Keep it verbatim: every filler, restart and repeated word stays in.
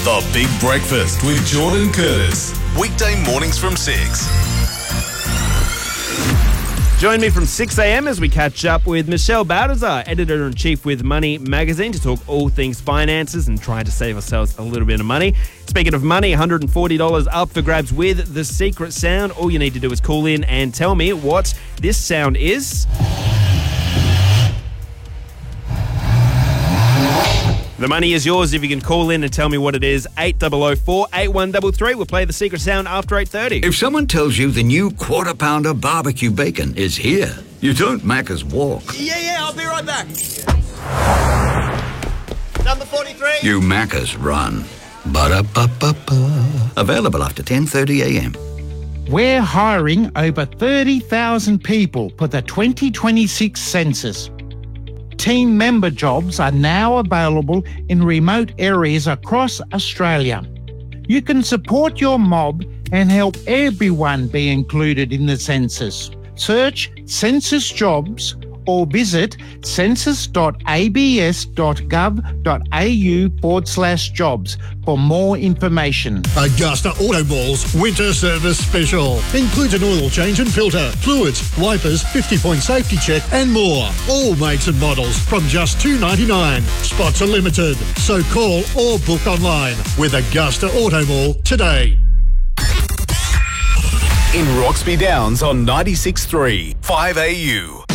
The Big Breakfast with Jordan Curtis. Weekday mornings from six. Join me from six a.m. as we catch up with Michelle Baldassar, Editor-in-Chief with Money Magazine, to talk all things finances and trying to save ourselves a little bit of money. Speaking of money, one hundred forty dollars up for grabs with The Secret Sound. All you need to do is call in and tell me what this sound is. The money is yours if you can call in and tell me what it is. eight double oh four, eight one three three. We'll play The Secret Sound after eight thirty. If someone tells you the new Quarter Pounder barbecue bacon is here, you don't Macca's walk. Yeah, yeah, I'll be right back. Number forty-three. You Macca's run. Ba-da-ba-ba-ba. Available after ten thirty a.m. We're hiring over thirty thousand people for the twenty twenty-six census. Team member jobs are now available in remote areas across Australia. You can support your mob and help everyone be included in the census. Search Census Jobs or visit census.abs.gov.au forward slash jobs for more information. Augusta Auto Mall's Winter Service Special includes an oil change and filter, fluids, wipers, fifty point safety check and more. All makes and models from just two dollars ninety-nine. Spots are limited, so call or book online with Augusta Auto Mall today. In Roxby Downs on ninety-six point three, five A U.